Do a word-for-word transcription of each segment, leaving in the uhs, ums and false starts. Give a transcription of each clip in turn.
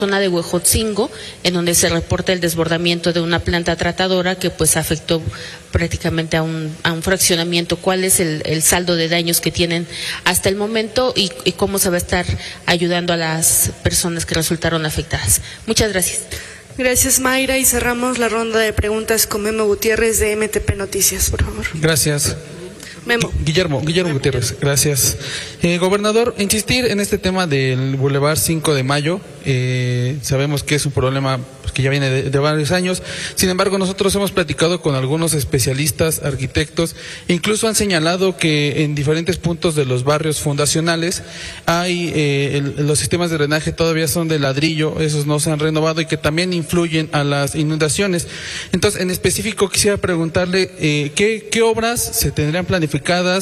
zona de Huejotzingo, en donde se reporta el desbordamiento de una planta tratadora que pues afectó prácticamente a un, a un fraccionamiento. ¿Cuál es el, el saldo de daños que tienen hasta el momento y, y cómo se va a estar ayudando a las personas que resultaron afectadas? Muchas gracias. Gracias, Mayra, y cerramos la ronda de preguntas con Memo Gutiérrez de M T P Noticias, por favor. Gracias. Memo. Guillermo, Guillermo Gutiérrez, gracias. Eh, gobernador, insistir en este tema del Boulevard cinco de mayo, eh, sabemos que es un problema pues, que ya viene de, de varios años. Sin embargo, nosotros hemos platicado con algunos especialistas, arquitectos, e incluso han señalado que en diferentes puntos de los barrios fundacionales hay eh, el, los sistemas de drenaje todavía son de ladrillo, esos no se han renovado y que también influyen a las inundaciones. Entonces, en específico quisiera preguntarle eh, ¿qué, qué obras se tendrían planificadas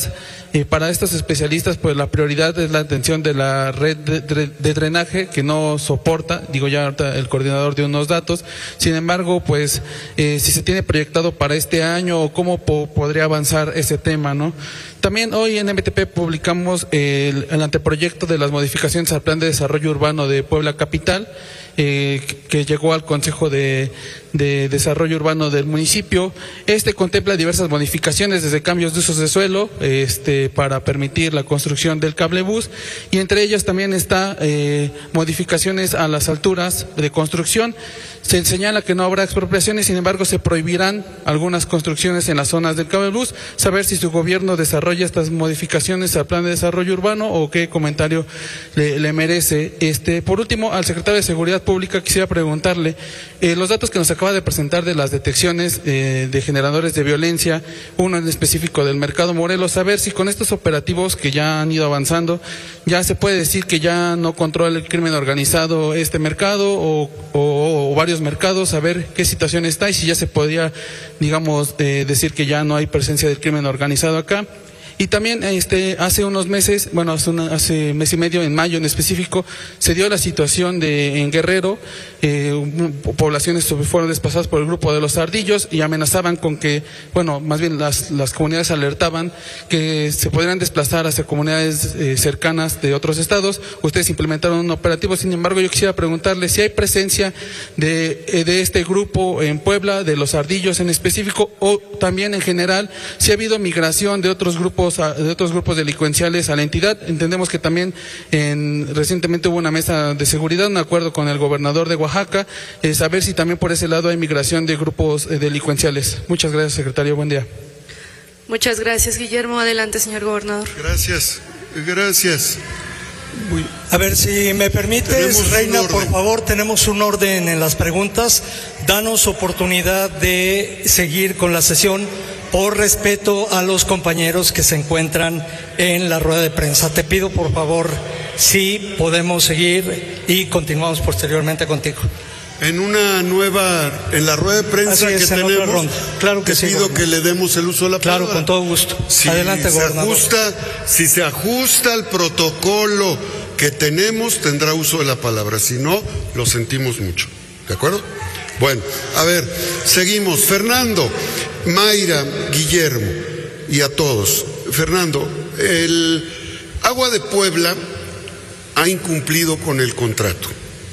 Eh, para estos especialistas? Pues la prioridad es la atención de la red de, de, de drenaje que no soporta, digo ya ahorita el coordinador dio unos datos. Sin embargo, pues eh, si se tiene proyectado para este año o cómo po podría avanzar ese tema, ¿no? También hoy en M T P publicamos el, el anteproyecto de las modificaciones al Plan de Desarrollo Urbano de Puebla Capital, eh, que llegó al Consejo de, de Desarrollo Urbano del municipio. Este contempla diversas modificaciones, desde cambios de usos de suelo, este, para permitir la construcción del cablebús, y entre ellas también está eh, modificaciones a las alturas de construcción. Se señala que no habrá expropiaciones, sin embargo se prohibirán algunas construcciones en las zonas del cablebús. Saber si su gobierno desarrolla estas modificaciones al Plan de Desarrollo Urbano o qué comentario le, le merece. Este, por último, al secretario de Seguridad Pública quisiera preguntarle eh, los datos que nos acaba de presentar de las detecciones eh, de generadores de violencia, uno en específico del Mercado Morelos, saber si con estos operativos que ya han ido avanzando, ya se puede decir que ya no controla el crimen organizado este mercado o, o, o varios mercados, a ver qué situación está y si ya se podría, digamos, eh, decir que ya no hay presencia del crimen organizado acá. Y también este, hace unos meses, bueno, hace, una, hace mes y medio, en mayo en específico, se dio la situación de en Guerrero, eh, poblaciones fueron desplazadas por el grupo de los Ardillos y amenazaban con que, bueno, más bien las, las comunidades alertaban que se podrían desplazar hacia comunidades eh, cercanas de otros estados. Ustedes implementaron un operativo, sin embargo, yo quisiera preguntarle si hay presencia de, de este grupo en Puebla, de los Ardillos en específico, o también en general, si ha habido migración de otros grupos de otros grupos delincuenciales a la entidad. Entendemos que también en, recientemente hubo una mesa de seguridad, un acuerdo con el gobernador de Oaxaca, eh, saber si también por ese lado hay migración de grupos eh, delincuenciales. Muchas gracias, secretario, buen día. Muchas gracias, Guillermo. Adelante, señor gobernador. Gracias, gracias. A ver, si me permites, Reina, por favor, tenemos un orden en las preguntas. Danos oportunidad de seguir con la sesión por respeto a los compañeros que se encuentran en la rueda de prensa. Te pido, por favor, si podemos seguir y continuamos posteriormente contigo. En una nueva, en la rueda de prensa es, que tenemos, claro que te sí, pido gobernador. que le demos el uso de la palabra. Claro, con todo gusto. Si Adelante, se gobernador. Ajusta, si se ajusta al protocolo que tenemos, tendrá uso de la palabra. Si no, lo sentimos mucho. ¿De acuerdo? Bueno, a ver, seguimos. Fernando, Mayra, Guillermo y a todos. Fernando, el Agua de Puebla ha incumplido con el contrato.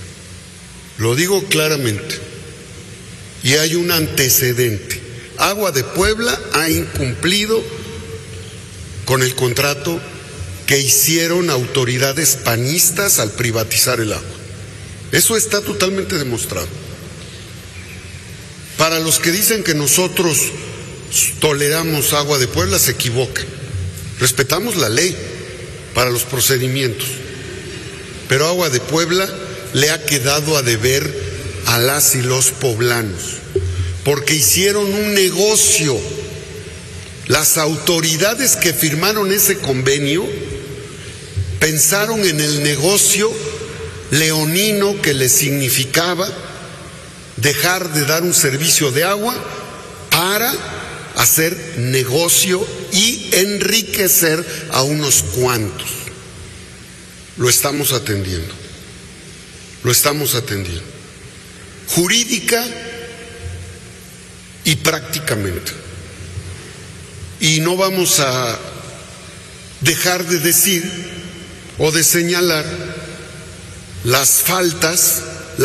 Lo digo claramente. Y hay un antecedente. Agua de Puebla ha incumplido con el contrato que hicieron autoridades panistas al privatizar el agua. Eso está totalmente demostrado. Para los que dicen que nosotros toleramos Agua de Puebla, se equivocan. Respetamos la ley para los procedimientos. Pero Agua de Puebla le ha quedado a deber a las y los poblanos, porque hicieron un negocio. Las autoridades que firmaron ese convenio pensaron en el negocio leonino que les significaba dejar de dar un servicio de agua para hacer negocio y enriquecer a unos cuantos. Lo estamos atendiendo. Lo estamos atendiendo. Jurídica y prácticamente. Y no vamos a dejar de decir o de señalar las faltas